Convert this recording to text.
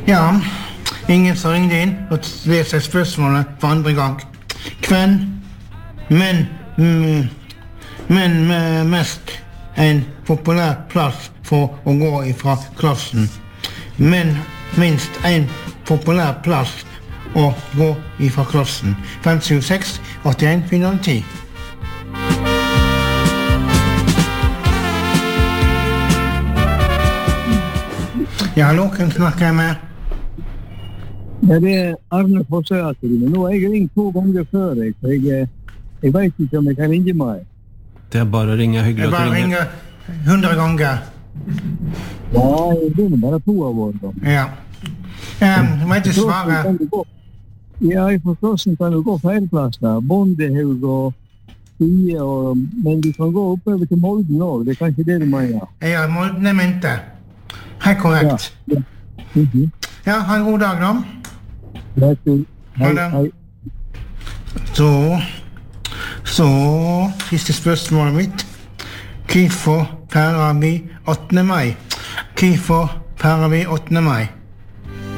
Ja, ingen som ringde inn og leser spørsmålet for andre gang. Men mest en populær plass for å gå ifra klassen. Men minst en populær plass å gå ifra klassen. 576 81 410. Ja, hallo, hvem snakker jeg med? Ja, det Arne Fossøyatri. Nå har jeg ringt 2 ganger før, så jeg vet ikke om jeg kan ringe meg. Det er bare å ringe, hyggelig Jeg at du bare ringer. ringer 100 ganger. Ja, jeg begynner bare 2 av år da. Ja. Du må ikke svare. Ja, i forståelsen kan du gå feilplasser. Bondehaug og Stie, men du kan gå oppover til Molden også. Det er kanskje det du mener. Ja, Molden er mente. Helt korrekt. Ja. Ja, ha en god dag da. Hei, hei. Så, siste spørsmålet mitt. Hvorfor feirer vi 8. mai? Hvorfor feirer vi 8. mai?